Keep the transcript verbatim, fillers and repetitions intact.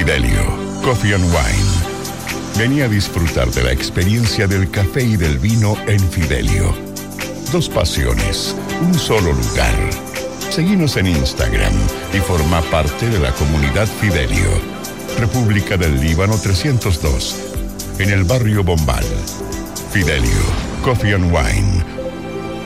Fidelio Coffee and Wine. Vení a disfrutar de la experiencia del café y del vino en Fidelio. Dos pasiones, un solo lugar. Seguinos en Instagram y forma parte de la comunidad Fidelio. República del Líbano trescientos dos, en el barrio Bombal. Fidelio Coffee and Wine.